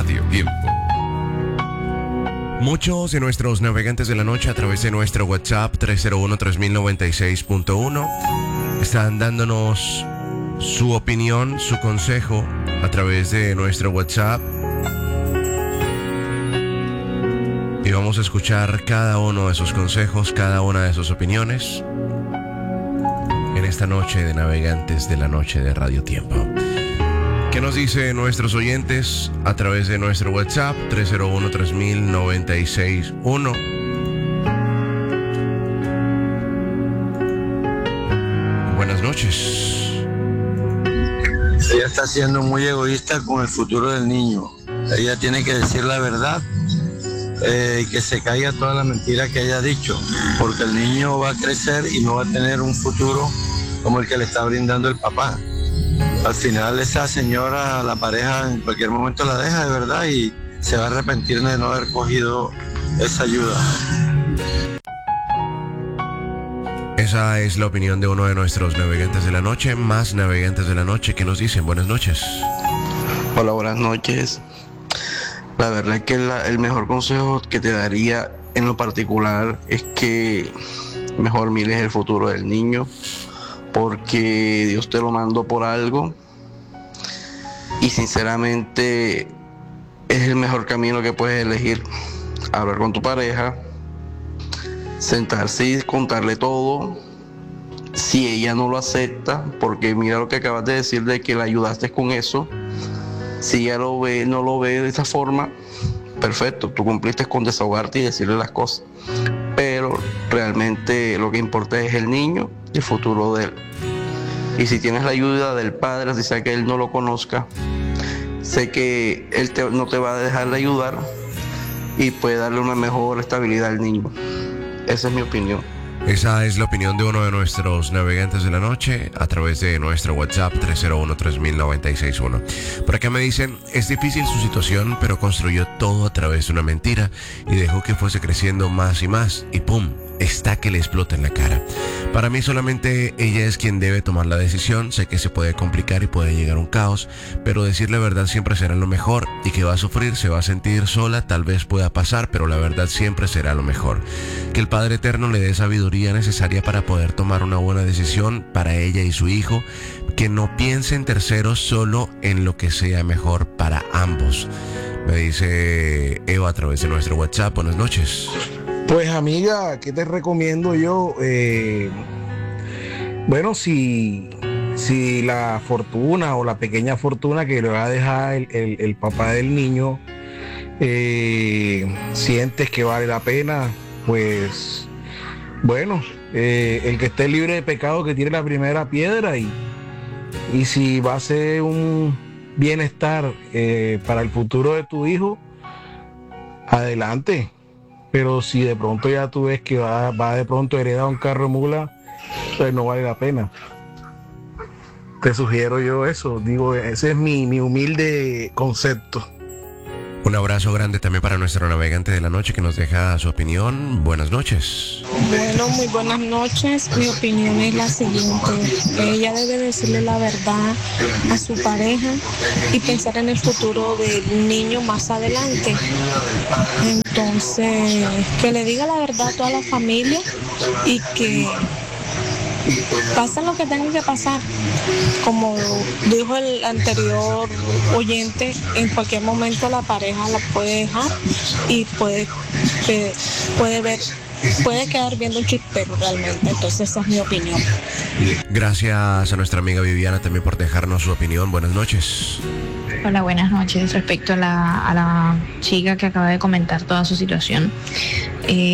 Radio Tiempo. Muchos de nuestros navegantes de la noche a través de nuestro WhatsApp 301-3096.1 están dándonos su opinión, su consejo a través de nuestro WhatsApp. Y vamos a escuchar cada uno de sus consejos, cada una de sus opiniones en esta noche de Navegantes de la Noche de Radio Tiempo. ¿Qué nos dicen nuestros oyentes a través de nuestro WhatsApp 301-3096.1? Buenas noches. Ella está siendo muy egoísta con el futuro del niño. Ella tiene que decir la verdad y que se caiga toda la mentira que haya dicho, porque el niño va a crecer y no va a tener un futuro como el que le está brindando el papá. Al final esa señora, la pareja, en cualquier momento la deja de verdad y se va a arrepentir de no haber cogido esa ayuda. Esa es la opinión de uno de nuestros navegantes de la noche, más navegantes de la noche que nos dicen. Buenas noches. Hola, buenas noches. La verdad es que el mejor consejo que te daría en lo particular es que mejor mires el futuro del niño, porque Dios te lo mandó por algo y sinceramente es el mejor camino que puedes elegir. Hablar con tu pareja, sentarse y contarle todo. Si ella no lo acepta, porque mira lo que acabas de decir de que la ayudaste con eso, si ella no lo ve de esta forma, perfecto, tú cumpliste con desahogarte y decirle las cosas, pero realmente lo que importa es el niño y el futuro de él. Y si tienes la ayuda del padre, si sea que él no lo conozca, sé que él no te va a dejar de ayudar y puede darle una mejor estabilidad al niño. Esa es mi opinión. Esa es la opinión de uno de nuestros navegantes de la noche a través de nuestro WhatsApp 301-3096.1. Por acá me dicen, es difícil su situación, pero construyó todo a través de una mentira y dejó que fuese creciendo más y más y ¡pum! Está que le explota en la cara. Para mí solamente ella es quien debe tomar la decisión. Sé que se puede complicar y puede llegar a un caos, pero decir la verdad siempre será lo mejor. Y que va a sufrir, se va a sentir sola, tal vez pueda pasar, pero la verdad siempre será lo mejor. Que el Padre Eterno le dé sabiduría necesaria para poder tomar una buena decisión para ella y su hijo. Que no piense en terceros, solo en lo que sea mejor para ambos. Me dice Eva a través de nuestro WhatsApp. Buenas noches. Pues amiga, ¿qué te recomiendo yo? Bueno, si la fortuna o la pequeña fortuna que le va a dejar el papá del niño, sientes que vale la pena, pues bueno, el que esté libre de pecado que tire la primera piedra y si va a ser un bienestar para el futuro de tu hijo, adelante. Pero si de pronto ya tú ves que va de pronto a heredar un carro mula, pues no vale la pena. Te sugiero yo eso, digo, ese es mi humilde concepto. Un abrazo grande también para nuestro navegante de la noche que nos deja su opinión. Buenas noches. Bueno, muy buenas noches. Mi opinión es la siguiente. Ella debe decirle la verdad a su pareja y pensar en el futuro del niño más adelante. Entonces, que le diga la verdad a toda la familia y que pasa lo que tenga que pasar. Como dijo el anterior oyente, en cualquier momento la pareja la puede dejar y puede quedar viendo un chispero realmente. Entonces esa es mi opinión. Gracias a nuestra amiga Viviana también por dejarnos su opinión. Buenas noches. Hola, buenas noches. Respecto a la chica que acaba de comentar toda su situación,